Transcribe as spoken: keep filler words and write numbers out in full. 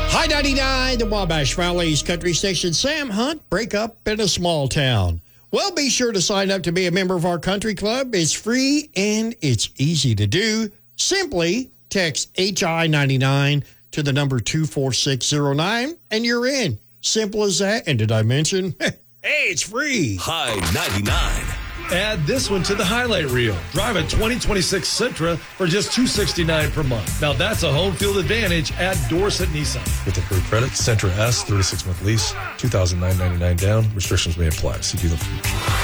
High ninety-nine, the Wabash Valley's country station. Sam Hunt, break up in a small town. Well, be sure to sign up to be a member of our country club. It's free and it's easy to do. Simply text H I ninety-nine to the number two four six zero nine and you're in. Simple as that. And did I mention, hey, it's free. High ninety-nine. Add this one to the highlight reel. Drive a twenty twenty-six Sentra for just two hundred sixty-nine dollars per month. Now that's a home field advantage at Dorset Nissan. With approved credit, Sentra S, thirty-six month lease, two thousand nine hundred ninety-nine down. Restrictions may apply. See dealer for